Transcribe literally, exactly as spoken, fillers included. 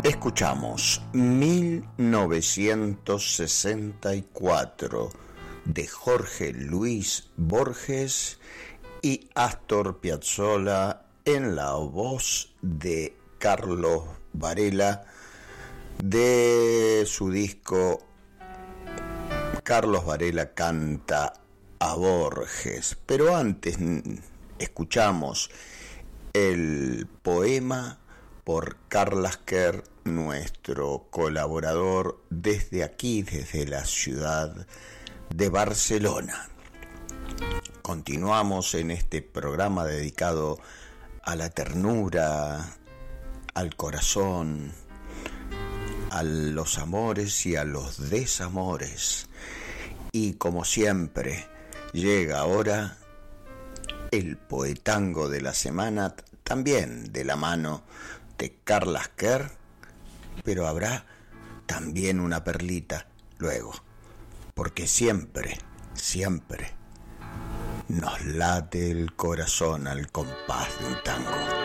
Escuchamos mil novecientos sesenta y cuatro de Jorge Luis Borges y Astor Piazzolla en la voz de Carlos Varela de su disco Carlos Varela canta a Borges. Pero antes escuchamos el poema por Karl Lasker, nuestro colaborador desde aquí, desde la ciudad de Barcelona. Continuamos en este programa dedicado a la ternura, al corazón, a los amores y a los desamores. Y como siempre, llega ahora el poetango de la semana, también de la mano de Karl Lasker, pero habrá también una perlita luego, porque siempre, siempre nos late el corazón al compás de un tango.